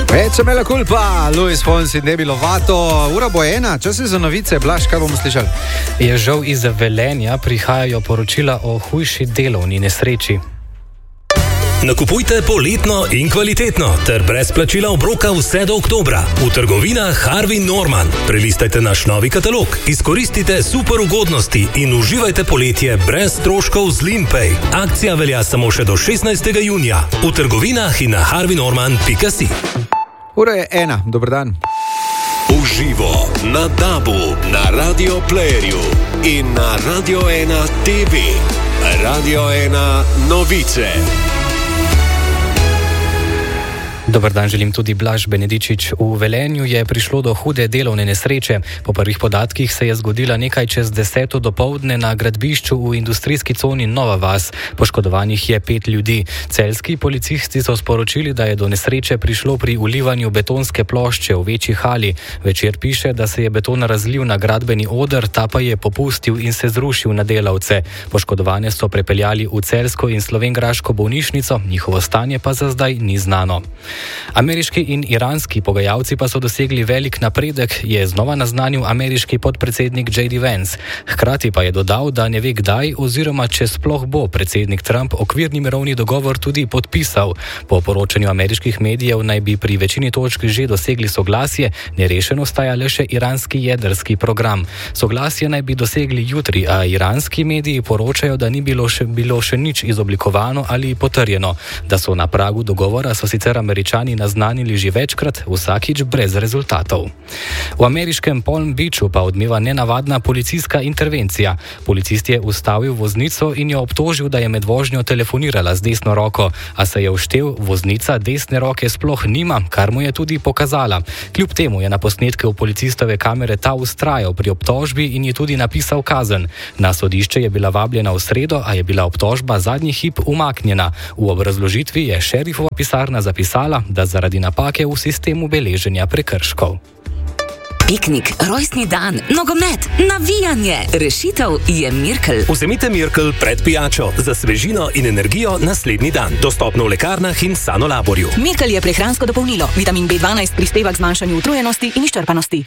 Veče mela culpa, Luis Fonsi, Demi Lovato, ura bo 1, čas je za novice, Blaž, kaj bomo slišali? Je žal iz Velenja prihajajo poročila o hujši delovni nesreči. Nakupujte poletno in kvalitetno ter brez plačila obroka vse do oktobra v trgovinah Harvey Norman. Prelistajte naš novi katalog, izkoristite super ugodnosti in uživajte poletje brez stroškov z Limpay. Akcija velja samo še do 16. junija v trgovinah in na harveynorman.si. Ura je 1, dober dan. Uživo na DAB-u, na Radio Playerju in na Radio 1 TV. Radio 1 novice. Dobar dan, želim tudi Blaž Benedičič. V Velenju je prišlo do hude delovne nesreče. Po prvih podatkih se je zgodila nekaj čez 10. dopoldne na gradbišču v industrijski coni Nova Vas. Poškodovanih je 5 ljudi. Celjski policisti so sporočili, da je do nesreče prišlo pri ulivanju betonske plošče v večji hali. Večer piše, da se je beton razlil na gradbeni oder, ta pa je popustil in se zrušil na delavce. Poškodovane so prepeljali v celjsko in slovenjgraško bolnišnico, njihovo stanje pa za zdaj ni znano. Ameriški in iranski pogajalci pa so dosegli velik napredek, je znova naznanil ameriški podpredsednik J.D. Vance. Hkrati pa je dodal, da ne ve kdaj oziroma če sploh bo predsednik Trump okvirni mirovni dogovor tudi podpisal. Po poročanju ameriških medijev naj bi pri večini točk že dosegli soglasje, nerešeno ostaja le še iranski jedrski program. Soglasje naj bi dosegli jutri, a iranski mediji poročajo, da ni bilo še nič izoblikovano ali potrjeno. Da so na pragu dogovora, so sicer Američani naznanili že večkrat, vsakič brez rezultatov. V ameriškem Palm Beachu pa odmeva nenavadna policijska intervencija. Policist je ustavil voznico in jo obtožil, da je med vožnjo telefonirala z desno roko, a se je uštel, voznica desne roke sploh nima, kar mu je tudi pokazala. Kljub temu je na posnetku policistove kamere ta vztrajal pri obtožbi in je tudi napisal kazen. Na sodišče je bila vabljena v sredo, a je bila obtožba zadnji hip umaknjena. V obrazložitvi je šerifova pisarna zapisala, da zaradi napake v sistemu beleženja prekrškov. Piknik, rojstni dan, nogomet, navijanje. Rešitev je Mirkel. Vzemite Mirkel pred pijačo za svežino in energijo naslednji dan. Dostopno v lekarnah in Sanolaborju. Mirkel je prehransko dopolnilo. Vitamin B12 prispeva k zmanjšanju utrujenosti in izčrpanosti.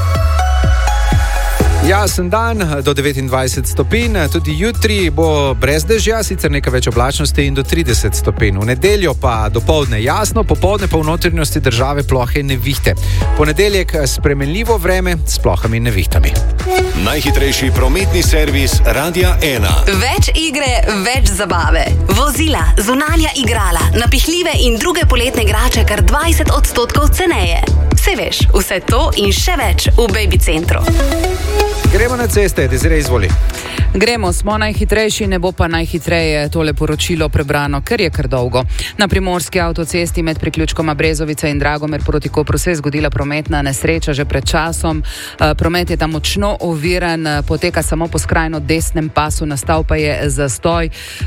Jasen dan, do 29 stopinj, tudi jutri bo brez dežja, sicer nekaj več oblačnosti in do 30 stopinj. V nedeljo pa dopoldne jasno, popoldne pa v notranjosti države plohe in nevihte. Ponedeljek spremenljivo vreme s plohami in nevihtami. Najhitrejši prometni servis Radia 1. Več igre, več zabave. Vozila, zunanja igrala, napihljive in druge poletne igrače kar 20% ceneje. Se veš, vse to in še več v Baby Centru. Gremo na ceste, Desiree, izvoli. Gremo, smo najhitrejši, ne bo pa najhitreje tole poročilo prebrano, ker je kar dolgo. Na primorski avtocesti med priključkoma Brezovica in Dragomer proti Kopru se je zgodila prometna nesreča že pred časom. Promet je tam močno oviran, poteka samo po skrajno desnem pasu, nastal pa je zastoj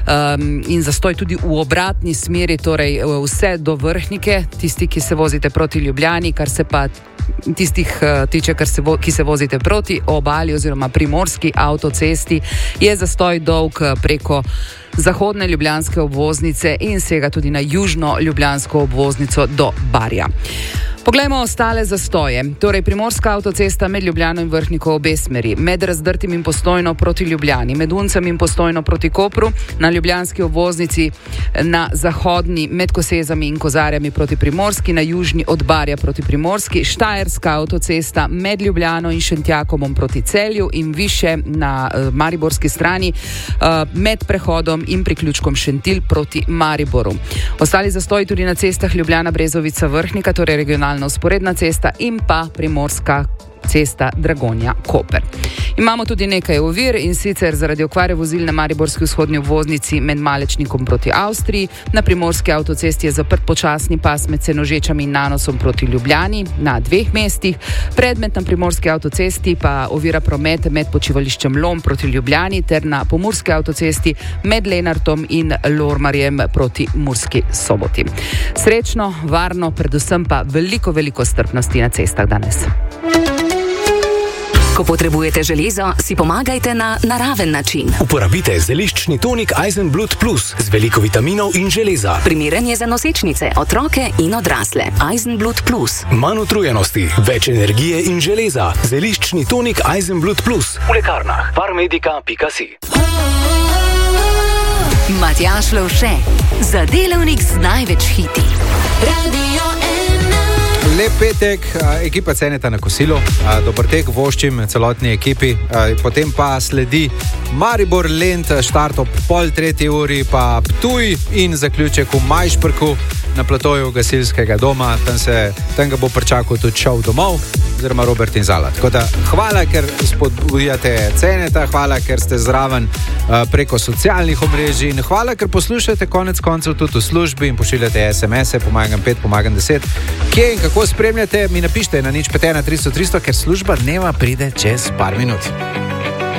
in zastoj tudi v obratni smeri, torej vse do Vrhnike, tisti, ki se vozite proti Ljubljani, kar se pa tistih tiče, ki se vozite proti obali oziroma primorski avtocesti, je zastoj dolg preko zahodne ljubljanske obvoznice in sega tudi na južno ljubljansko obvoznico do Barja. Poglejmo ostale zastoje. Torej, primorska avtocesta med Ljubljano in Vrhniko obe smeri, med Razdrtim in Postojno proti Ljubljani, med Uncem in Postojno proti Kopru, na ljubljanski obvoznici na zahodni med Kosezami in Kozarjami proti Primorski, na južni od Barja proti Primorski, Štajerska avtocesta med Ljubljano in Šentjakomom proti Celju in više na mariborski strani med prehodom in priključkom Šentilj proti Mariboru. Ostali zastoji tudi na cestah Ljubljana, Brezovica, Vrhnika, torej regionalna vzporedna cesta in pa primorska cesta Dragonja-Koper. Imamo tudi nekaj ovir in sicer zaradi okvare vozil na mariborski vzhodni obvoznici med Malečnikom proti Avstriji, na primorski avtocesti je zaprt počasni pas med Senožečami in Nanosom proti Ljubljani na 2 mestih, predmet na primorski avtocesti pa ovira promet med počivališčem Lom proti Ljubljani ter na pomurski avtocesti med Lenartom in Lormarjem proti Murski Soboti. Srečno, varno, predvsem pa veliko strpnosti na cestah danes. Ko potrebujete železo, si pomagajte na naraven način. Uporabite zeliščni tonik Eisenblut Plus z veliko vitaminov in železa. Primeren je za nosečnice, otroke in odrasle. Eisenblut Plus. Manj utrujenosti, več energije in železa. Zeliščni tonik Eisenblut Plus. V lekarnah Parmedica.si. Matjaž Lovše, za delavnik z največ hiti. Radio 1. Lep petek, ekipa Ceneta na kosilu, dober tek voščim celotni ekipi, potem pa sledi Maribor Lent, štart ob 2:30, pa Ptuj in zaključek v Majšperku na platoju gasilskega doma, tam ga bo pričakal tudi šov domov, oziroma Robert in Zala. Tako da hvala, ker spodbujate Ceneta, hvala, ker ste zraven preko socialnih omrežij in hvala, ker poslušate konec koncev tudi v službi in pošiljate SMS-e, pomagam 5, pomagam 10. Kje in kako spremljate, mi napište na 051 300 300, ker služba dneva pride čez par minut.